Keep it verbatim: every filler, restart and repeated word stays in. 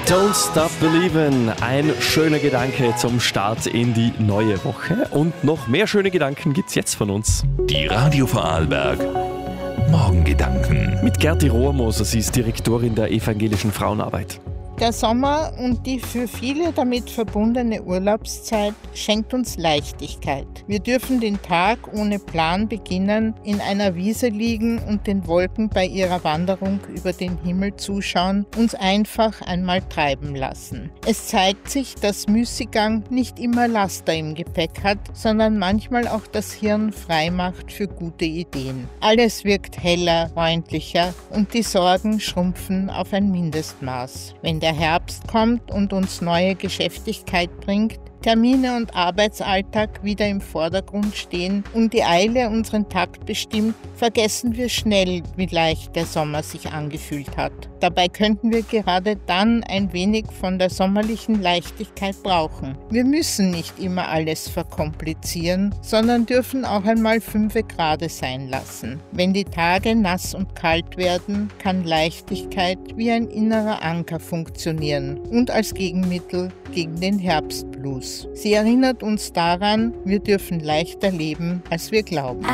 Don't Stop Believin', ein schöner Gedanke zum Start in die neue Woche. Und noch mehr schöne Gedanken gibt's jetzt von uns. Die Radio Vorarlberg Morgengedanken. Mit Gerti Rohrmoser, sie ist Direktorin der Evangelischen Frauenarbeit. Der Sommer und die für viele damit verbundene Urlaubszeit schenkt uns Leichtigkeit. Wir dürfen den Tag ohne Plan beginnen, in einer Wiese liegen und den Wolken bei ihrer Wanderung über den Himmel zuschauen, uns einfach einmal treiben lassen. Es zeigt sich, dass Müßiggang nicht immer Laster im Gepäck hat, sondern manchmal auch das Hirn frei macht für gute Ideen. Alles wirkt heller, freundlicher und die Sorgen schrumpfen auf ein Mindestmaß. Wenn der Herbst kommt und uns neue Geschäftigkeit bringt, Termine und Arbeitsalltag wieder im Vordergrund stehen und die Eile unseren Takt bestimmt, vergessen wir schnell, wie leicht der Sommer sich angefühlt hat. Dabei könnten wir gerade dann ein wenig von der sommerlichen Leichtigkeit brauchen. Wir müssen nicht immer alles verkomplizieren, sondern dürfen auch einmal fünfe Grade sein lassen. Wenn die Tage nass und kalt werden, kann Leichtigkeit wie ein innerer Anker funktionieren und als Gegenmittel gegen den Herbstblues. Sie erinnert uns daran, wir dürfen leichter leben, als wir glauben.